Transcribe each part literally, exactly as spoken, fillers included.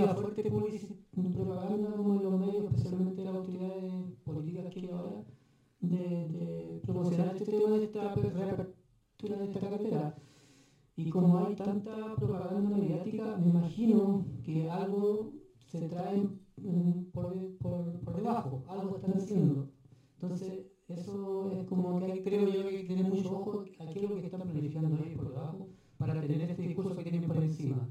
una fuerte publici- propaganda como en los medios, especialmente las autoridades políticas que hay ahora, de, de promocionar este tema de esta pe- reapertura de esta carretera. Y como hay tanta propaganda mediática, me imagino que algo se trae mm, por, por, por debajo, algo están haciendo. Entonces, eso es como que hay, creo yo, que hay que tener mucho ojo a qué es lo que están planificando ellos por debajo para tener este discurso que tienen por encima.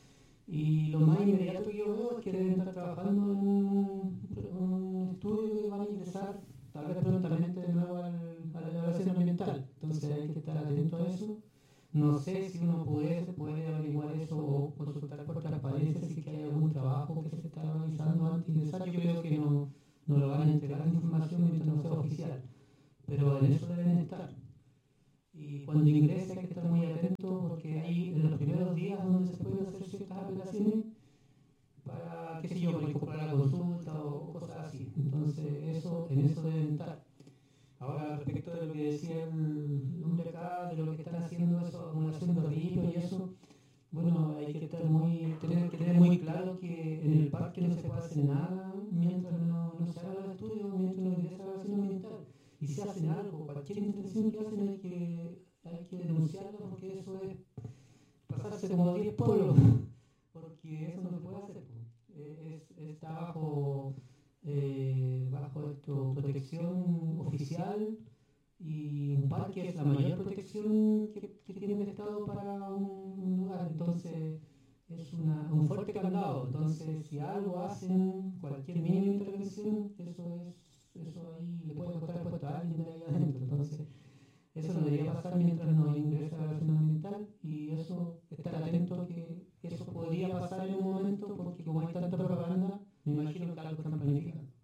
Y lo más inmediato que yo veo es que deben estar trabajando en un, un estudio que van a ingresar tal vez prontamente de nuevo al, a la evaluación ambiental. Entonces hay que estar atento a eso. No sé si uno puede, puede averiguar eso o consultar por transparencia si que hay algún trabajo que se está realizando antes de ingresar. Yo creo que no, no lo van a entregar la información mientras no sea oficial, pero en eso deben estar. Y cuando ingrese hay que estar muy atento porque hay en los primeros días donde se pueden hacer ciertas apelaciones para, qué sé yo, por incorporar la consulta o cosas así. Entonces, eso, en eso deben estar. Ahora, respecto de lo que decía el hombre acá, de lo que están haciendo, eso, acumulación de ríos y eso, bueno, hay que estar muy, tener que tener muy claro que en el parque no se puede hacer nada mientras no, no se haga el estudio, mientras no ingresa la evaluación ambiental. Y si hacen algo, cualquier intervención que hacen hay que, hay que denunciarla porque eso es pasarse como diez pueblos, porque eso no se puede hacer. Eh, Es, está bajo, eh, bajo esto, protección oficial y un parque es la mayor protección que, que tiene el Estado para un lugar. Entonces es una, un fuerte candado. Entonces si algo hacen, cualquier mínima intervención, eso es eso ahí le puede costar el puesto a alguien de ahí adentro. Entonces eso no debería pasar mientras no ingresa la evaluación ambiental y eso, estar atento a que eso podría pasar en un momento porque como hay tanta propaganda, me imagino que algo están planificando.